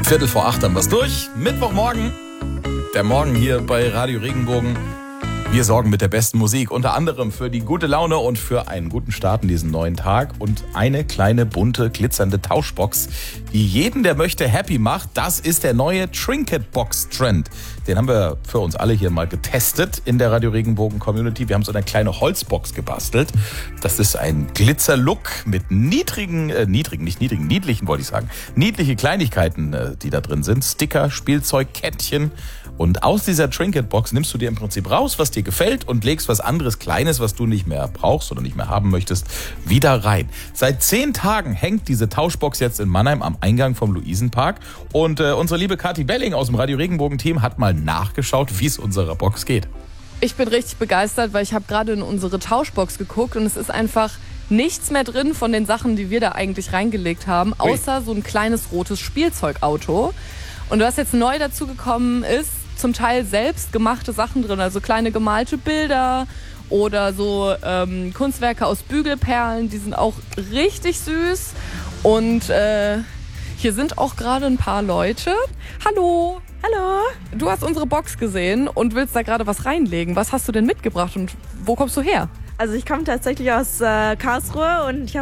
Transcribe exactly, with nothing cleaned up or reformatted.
Viertel vor acht haben wir's durch. Mittwochmorgen, der Morgen hier bei Radio Regenbogen. Wir sorgen mit der besten Musik, unter anderem für die gute Laune und für einen guten Start in diesen neuen Tag. Und eine kleine, bunte, glitzernde Tauschbox, die jeden, der möchte, happy macht. Das ist der neue Trinket-Box-Trend. Den haben wir für uns alle hier mal getestet in der Radio Regenbogen-Community. Wir haben so eine kleine Holzbox gebastelt. Das ist ein Glitzer-Look mit niedrigen, äh, niedrigen, nicht niedrigen, niedlichen wollte ich sagen, niedliche Kleinigkeiten, äh, die da drin sind. Sticker, Spielzeug, Kettchen. Und aus dieser Trinket-Box nimmst du dir im Prinzip raus, was dir gefällt und legst was anderes Kleines, was du nicht mehr brauchst oder nicht mehr haben möchtest, wieder rein. Seit zehn Tagen hängt diese Tauschbox jetzt in Mannheim am Eingang vom Luisenpark. Und äh, unsere liebe Kathi Belling aus dem Radio Regenbogen-Team hat mal nachgeschaut, wie es unserer Box geht. Ich bin richtig begeistert, weil ich habe gerade in unsere Tauschbox geguckt und es ist einfach nichts mehr drin von den Sachen, die wir da eigentlich reingelegt haben, außer so ein kleines rotes Spielzeugauto. Und was jetzt neu dazugekommen ist, zum Teil selbst gemachte Sachen drin, also kleine gemalte Bilder oder so ähm, Kunstwerke aus Bügelperlen, die sind auch richtig süß. Und äh, hier sind auch gerade ein paar Leute. Hallo! Hallo! Du hast unsere Box gesehen und willst da gerade was reinlegen. Was hast du denn mitgebracht und wo kommst du her? Also ich komme tatsächlich aus äh, Karlsruhe und ich habe